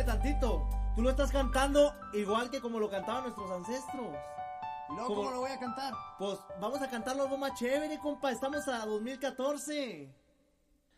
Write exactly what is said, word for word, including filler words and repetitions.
espérame tantito. Tú lo estás cantando igual que como lo cantaban nuestros ancestros. ¿Y luego ¿Cómo? cómo lo voy a cantar? Pues vamos a cantarlo algo más chévere, compa. Estamos a dos mil catorce.